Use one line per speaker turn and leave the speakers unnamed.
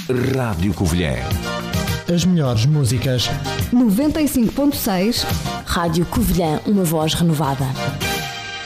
Rádio Covilhã.
As melhores músicas.
95.6
Rádio Covilhã, uma voz renovada.